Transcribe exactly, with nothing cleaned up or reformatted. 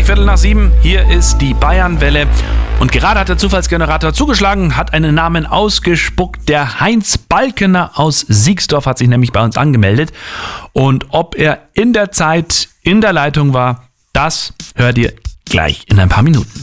Viertel nach sieben, hier ist die Bayernwelle. Und gerade hat der Zufallsgenerator zugeschlagen, hat einen Namen ausgespuckt. Der Heinz Balkener aus Siegsdorf hat sich nämlich bei uns angemeldet. Und ob er in der Zeit in der Leitung war, das hört ihr gleich in ein paar Minuten.